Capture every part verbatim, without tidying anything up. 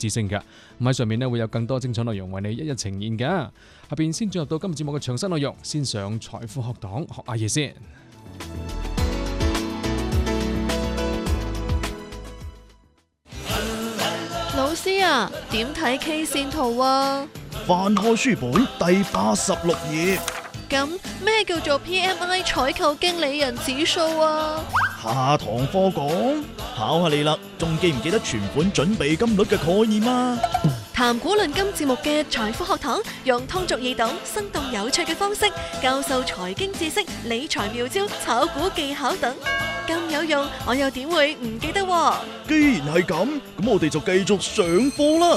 智星嘅。咁喺上面呢會有更多精彩內容為你一一呈現嘅。下邊先進入到今日節目嘅詳細內容，先上財富學堂學下嘢先。 老師啊，點睇 K 線圖啊？ 翻開書本第八十六頁。 咁咩叫做 P M I 採購經理人指數啊？ 下堂課講，考下你啦，仲記唔記得存款準備金率嘅概念啊？ 談古論今節目嘅財富學堂，用通俗易懂、生動有趣嘅方式教授財經知識、理財妙招、炒股技巧等，咁有用，我又點會唔記得喎？ 既然係咁，咁我哋就繼續上課啦。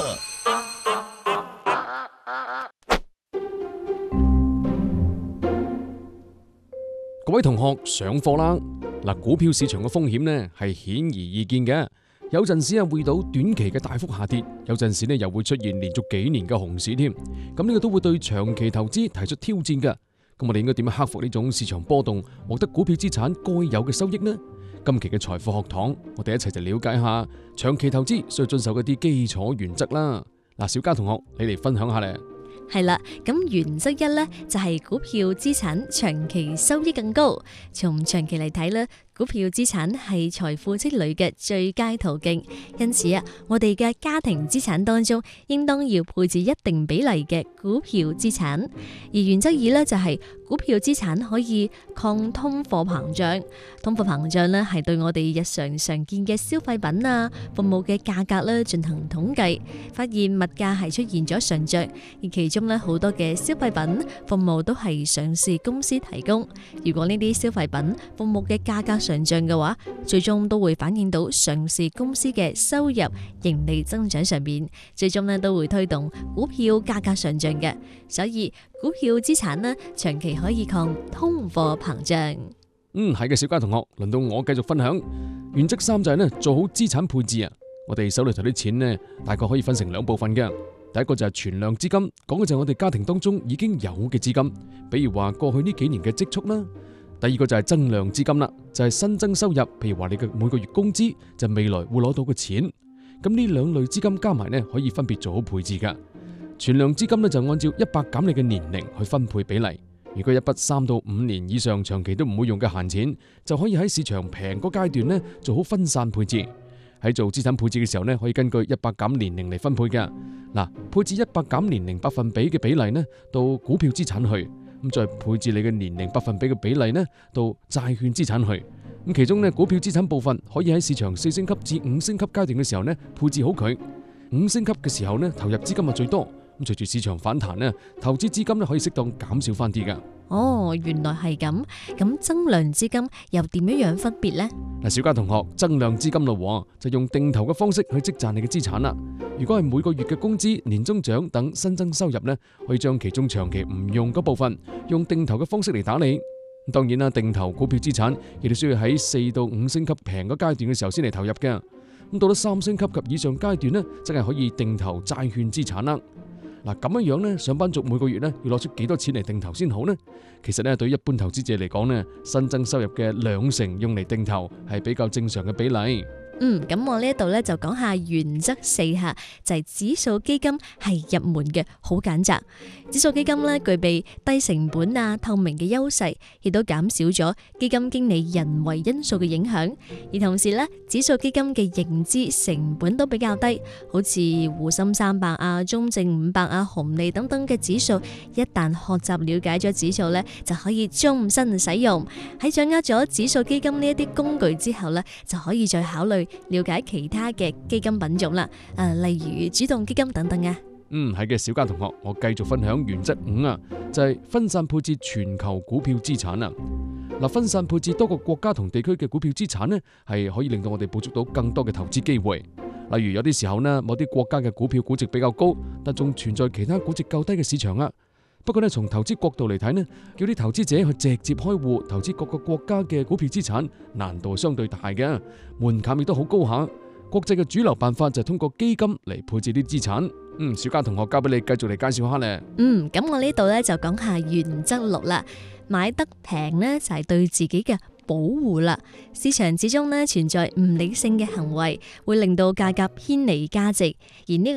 各位同學上課啦！嗱，股票市場嘅風險呢係顯而易見嘅，有陣時啊會到短期嘅大幅下跌，有陣時呢又會出現連續幾年嘅熊市添。咁呢個都會對長期投資提出挑戰㗎。咁我哋應該點樣克服呢種市場波動，獲得股票資產該有嘅收益呢？今期嘅財富學堂，我哋一齊就了解下長期投資需要遵守嘅一啲基礎原則啦。嗱，小嘉同學，你嚟分享下咧。 係啦，咁原則一呢，就係股票資產長期收益更高。從長期嚟睇呢，股票資產係財富積累嘅最佳途徑。因此啊，我哋嘅家庭資產當中，應當要配置一定比例嘅股票資產。而原則二呢，就係股票資產可以抗通貨膨脹。通貨膨脹呢，係對我哋日常常見嘅消費品啊、服務嘅價格呢進行統計，發現物價係出現咗上漲，而其中呢，好多嘅消費品、服務都係上市公司提供。如果呢啲消費品、服務嘅價格上漲嘅話，最終都會反映到上市公司嘅收入、盈利增長上面，最終呢都會推動股票價格上漲嘅。所以股票資產呢，長期可以抗通貨膨脹。 嗯，係嘅，小嘉同學，輪到我繼續分享。原則三就係呢，做好資產配置啊。我哋手裏頭啲錢呢，大概可以分成兩部分嘅。第一個就係存量資金，講嘅就係我哋家庭當中已經有嘅資金，比如話過去呢幾年嘅積蓄啦。第二個就係增量資金啦，就係新增收入，譬如話你嘅每個月工資，就係未來會攞到嘅錢。咁呢兩類資金加埋呢，可以分別做好配置噶。存量資金呢，就按照一百減你嘅年齡去分配比例。如果一筆三到五年以上長期都唔會用嘅閒錢，就可以喺市場平嗰階段呢做好分散配置。喺做資產配置嘅時候呢，可以根據一百減年齡嚟分配嘅。嗱，配置一百減年齡百分比嘅比例呢，到股票資產去，咁再配置你嘅年齡百分比嘅比例呢，到債券資產去。咁其中呢，股票資產部分可以喺市場四星級至五星級階段嘅時候呢，配置好佢。五星級嘅時候呢，投入資金係最多。咁隨住市場反彈呢，投資資金呢可以適當減少翻啲噶。 哦，原來係咁。咁增量資金又點樣樣分別呢？ 嗱，小嘉同學，增量資金咯，就用定投嘅方式去積賺你嘅資產啦。如果係每個月嘅工資、年終獎等新增收入呢，可以將其中長期唔用嗰部分，用定投嘅方式嚟打理。當然啦，定投股票資產亦都需要喺四到五星級平嗰階段嘅時候先嚟投入嘅。咁到咗三星級及以上階段呢，真係可以定投債券資產啦。嗱，咁樣樣呢，上班族每個月呢要攞出幾多錢嚟定投先好呢？其實呢，對於一般投資者嚟講呢，新增收入嘅兩成用嚟定投係比較正常嘅比例。 嗯，咁我呢一度咧就講下原則四下，就係指數基金係入門嘅，好揀擇。指數基金咧具備低成本啊、透明嘅優勢，亦都減少咗基金經理人為因素嘅影響。而同時咧，指數基金嘅認知成本都比較低，好似滬深三百啊、中證五百啊、紅利等等嘅指數，一旦學習了解咗指數咧，就可以終身使用。喺掌握咗指數基金呢一啲工具之後咧，就可以再考慮了解其他嘅基金品種啦，誒，例如主動基金等等啊。 嗯，係嘅，小嘉同學，我繼續分享原則五啊，就係分散配置全球股票資產啊。嗱，分散配置多個國家同地區嘅股票資產呢，係可以令到我哋捕捉到更多嘅投資機會。例如有啲時候呢，某啲國家嘅股票估值比較高，但仲存在其他估值較低嘅市場啊。不過呢，從投資角度嚟睇呢，叫啲投資者去直接開戶投資各個國家嘅股票資產，難度係相對大嘅，門檻亦都好高下。國際嘅主流辦法就係通過基金嚟配置啲資產。嗯，小嘉同學交俾你繼續嚟介紹下咧。 嗯，咁我呢度咧就講下原則六啦，買得平呢，就係對自己嘅保護啦。市場之中呢，存在唔理性嘅行為，會令到價格偏離價值，而呢